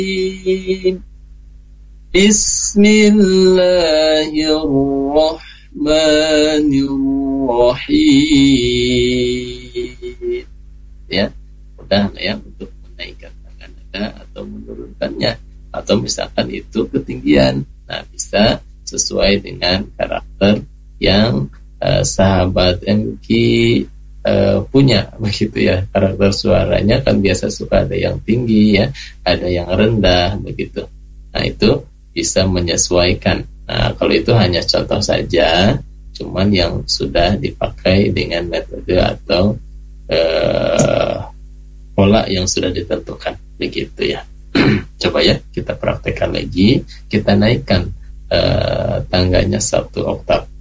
Bismillahirrahmanirrahim. Ya, mudah ya untuk menaikkan tangan nada atau menurunkannya, atau misalkan itu ketinggian. Nah, bisa sesuai dengan karakter yang sahabat MQ punya, begitu ya. Karakter suaranya kan biasa suka ada yang tinggi ya, ada yang rendah begitu. Nah, itu bisa menyesuaikan. Nah, kalau itu hanya contoh saja, cuman yang sudah dipakai dengan metode atau pola yang sudah ditentukan begitu ya. Coba ya kita praktekkan lagi, kita naikkan tangganya 1 oktav.